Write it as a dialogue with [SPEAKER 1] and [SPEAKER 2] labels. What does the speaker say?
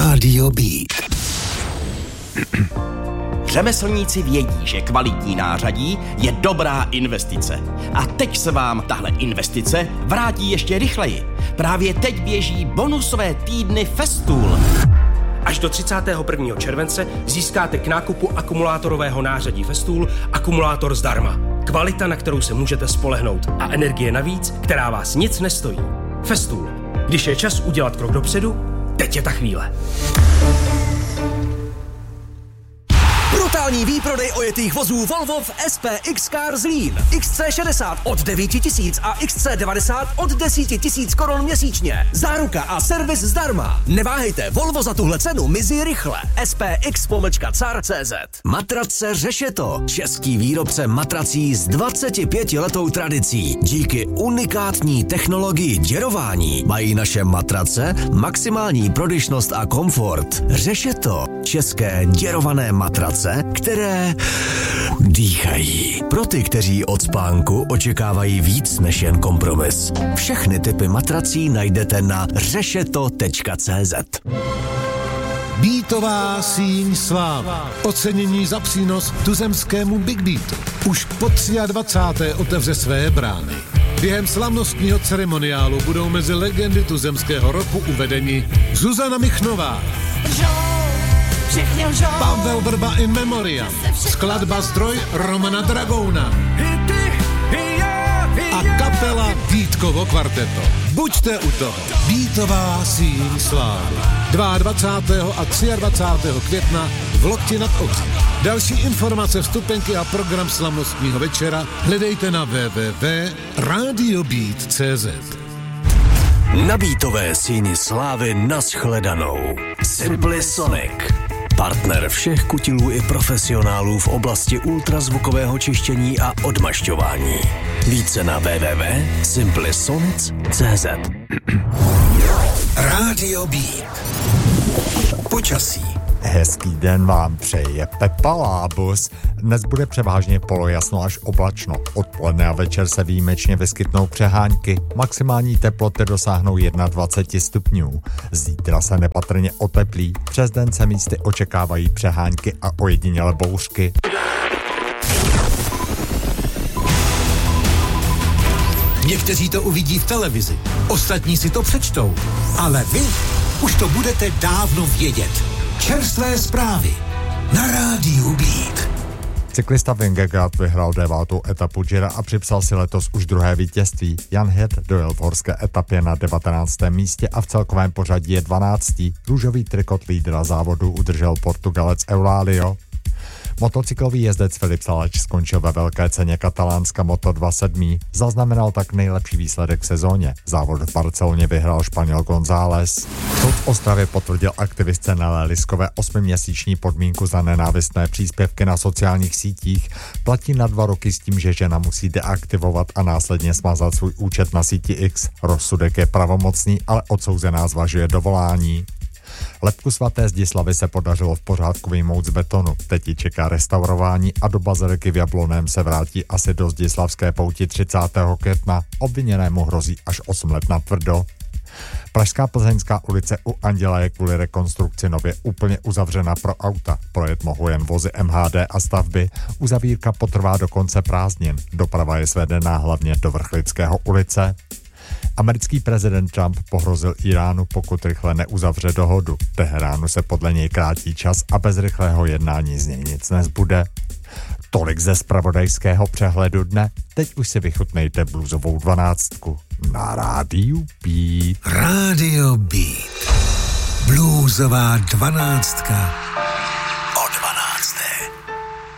[SPEAKER 1] Rádio Beat.
[SPEAKER 2] Řemeslníci vědí, že kvalitní nářadí je dobrá investice. A teď se vám tahle investice vrátí ještě rychleji. Právě teď běží bonusové týdny Festool.
[SPEAKER 3] Až do 31. července získáte k nákupu akumulátorového nářadí Festool akumulátor zdarma. Kvalita, na kterou se můžete spolehnout, a energie navíc, která vás nic nestojí. Festool. Když je čas udělat krok dopředu, teď je ta chvíle.
[SPEAKER 1] Brutální výprodej ojetých vozů Volvo v SP X-Car Zlín. XC60 od 9 000 a XC90 od 10 000 korun měsíčně. Záruka a servis zdarma. Neváhejte, Volvo za tuhle cenu mizí rychle. spx-car.cz. Matrace Řešeto. Český výrobce matrací s 25letou tradicí. Díky unikátní technologii děrování mají naše matrace maximální prodyšnost a komfort. Řešeto. České děrované matrace, které dýchají. Pro ty, kteří od spánku očekávají víc než jen kompromis. Všechny typy matrací najdete na řešeto.cz.
[SPEAKER 4] Beatová síň slávy. Ocenění za přínos tuzemskému Big Beatu. Už po 23. otevře své brány. Během slavnostního ceremoniálu budou mezi legendy tuzemského roku uvedeni Zuzana Michnová, Pavel Vrba in memoriam, skladba Zdroj Romana Dragouna a kapela Vítkovo kvarteto. Buďte u toho. Beatová síň slávy. 22. a 23. května v Lokti nad Ohří. Další informace, vstupenky a program slavnostního večera hledejte na www.radiobeat.cz.
[SPEAKER 1] Na Beatové síni slávy nashledanou. Simply Sonic. Partner všech kutilů i profesionálů v oblasti ultrazvukového čištění a odmašťování. Více na www.simplysonic.cz.
[SPEAKER 5] Rádio Beat. Počasí.
[SPEAKER 6] Hezký den vám přeje Pepa Lábus. Dnes bude převážně polojasno až oblačno. Odpoledne a večer se výjimečně vyskytnou přehánky. Maximální teploty dosáhnou 21 stupňů. Zítra se nepatrně oteplí. Přes den se místy očekávají přehánky a ojedinělé bouřky.
[SPEAKER 5] Někteří to uvidí v televizi, ostatní si to přečtou. Ale vy už to budete dávno vědět. Čerstvé zprávy na Rádiu Beat.
[SPEAKER 6] Cyklista Vingegaard vyhrál 9. etapu Gira a připsal si letos už druhé vítězství. Jan Hirt dojel v horské etapě na 19. místě a v celkovém pořadí je 12. Růžový trikot lídra závodu udržel Portugalec Eulálio. Motocyklový jezdec Filip Salač skončil ve velké ceně Katalánska Moto2 7. Zaznamenal tak nejlepší výsledek v sezóně. Závod v Barceloně vyhrál Španěl González. Soud v Ostravě potvrdil aktivistce Nelé Liskové 8měsíční podmínku za nenávistné příspěvky na sociálních sítích. Platí na 2 roky s tím, že žena musí deaktivovat a následně smazat svůj účet na síti X. Rozsudek je pravomocný, ale odsouzená zvažuje dovolání. Lebku svaté Zdislavy se podařilo v pořádku vyjmout z betonu. Teď ji čeká restaurování a do baziliky v Jablonném se vrátí asi do Zdislavské pouti 30. května. Obviněnému hrozí až 8 let natvrdo. Pražská Plzeňská ulice u Anděla je kvůli rekonstrukci nově úplně uzavřena pro auta. Projet mohou jen vozy MHD a stavby. Uzavírka potrvá do konce prázdnin. Doprava je svedená hlavně do Vrchlického ulice. Americký prezident Trump pohrozil Iránu, pokud rychle neuzavře dohodu. Teheránu se podle něj krátí čas a bez rychlého jednání z něj nic nezbude. Tolik ze zpravodajského přehledu dne. Teď už si vychutnejte bluesovou 12 na Rádiu Beat.
[SPEAKER 5] Rádio Beat. Bluesová 12.